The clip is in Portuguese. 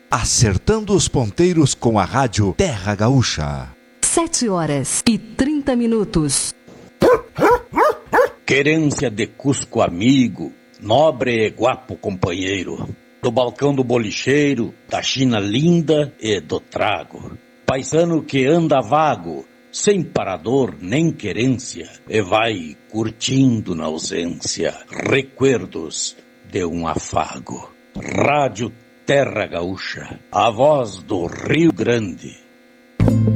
Acertando os ponteiros com a rádio Terra Gaúcha. 7h30. Querência de Cusco amigo, nobre e guapo companheiro, do balcão do bolicheiro, da China linda e do trago. Paisano que anda vago, sem parador nem querência, e vai curtindo na ausência recuerdos de um afago. Rádio Terra Gaúcha, a voz do Rio Grande.